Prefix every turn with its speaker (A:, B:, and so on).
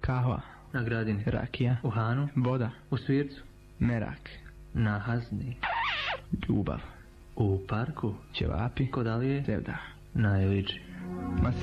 A: Kahva.
B: Na Gradini.
A: Rakija.
B: U Hanu.
A: Voda.
B: U Svircu.
A: Merak.
B: Na Hazni.
A: Ljubav.
B: U parku.
A: Ćevapi.
B: Kod Alije.
A: Sevda.
B: Na Eliđi.
A: Ma